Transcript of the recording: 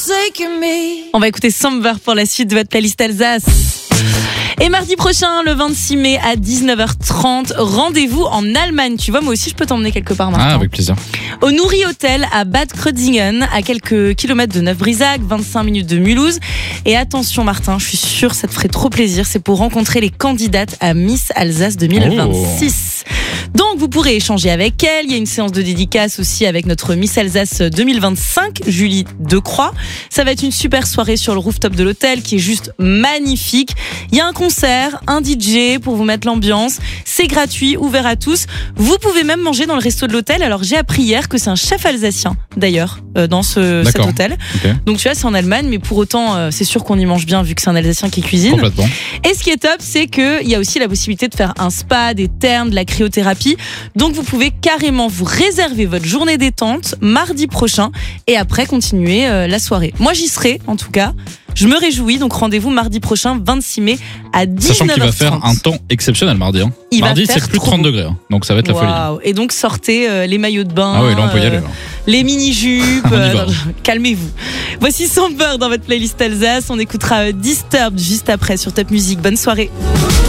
forsaken me. On va écouter Somber pour la suite de votre playlist Alsace. Et mardi prochain, le 26 mai à 19h30, rendez-vous en Allemagne. Tu vois, moi aussi, je peux t'emmener quelque part maintenant. Ah, avec plaisir. Au Nouri Hotel à Bad Kreuznach, à quelques kilomètres de Neuf-Brisach, 25 minutes de Mulhouse. Et attention Martin, je suis sûre, ça te ferait trop plaisir. C'est pour rencontrer les candidates à Miss Alsace 2026. Donc vous pourrez échanger avec elle. Il y a une séance de dédicace aussi avec notre Miss Alsace 2025, Julie Decroix. Ça va être une super soirée sur le rooftop de l'hôtel qui est juste magnifique. Il y a un concert, un DJ pour vous mettre l'ambiance. C'est gratuit, ouvert à tous. Vous pouvez même manger dans le resto de l'hôtel. Alors j'ai appris hier que c'est un chef alsacien d'ailleurs dans cet hôtel. Okay. Donc tu vois, c'est en Allemagne, mais pour autant c'est sûr qu'on y mange bien vu que c'est un Alsacien qui cuisine. Complètement. Et ce qui est top, c'est qu'il y a aussi la possibilité de faire un spa, des thermes, de la cryothérapie. Donc vous pouvez carrément vous réserver votre journée détente mardi prochain et après continuer la soirée. Moi j'y serai en tout cas. Je me réjouis, donc rendez-vous mardi prochain, 26 mai à 19h30. Sachant qu'il va faire un temps exceptionnel mardi. Mardi, c'est plus de 30 degrés, donc ça va être la folie. Et donc sortez les maillots de bain, ah oui, là on peut y aller. Là. Les mini-jupes, calmez-vous. Voici Somber dans votre playlist Alsace, on écoutera Disturbed juste après sur Top Music. Bonne soirée.